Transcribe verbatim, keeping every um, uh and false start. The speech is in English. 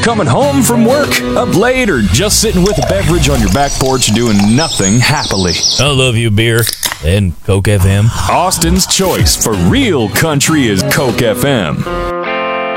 coming home from work, up late, or just sitting with a beverage on your back porch doing nothing happily. I love you, beer. And Coke F M. Austin's choice for real country is Coke F M.